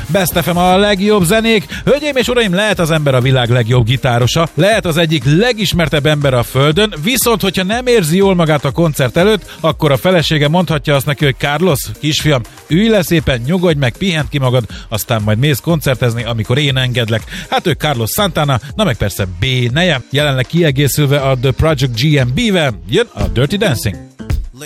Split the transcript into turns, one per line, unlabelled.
Best FM a legjobb zenék. Hölgyeim és uraim, lehet az ember a világ legjobb gitárosa, lehet az egyik legismertebb ember a földön, viszont hogyha nem érzi jól magát a koncert előtt, akkor a felesége mondhatja azt neki, hogy Carlos, kisfiam, ülj le szépen, nyugodj meg, pihent ki magad, aztán majd mész koncertezni, amikor én engedlek. Hát ő Carlos Santana, na meg persze B neje, jelenleg kiegészülve a The Project GMB-vel, jön a Dirty Dancing.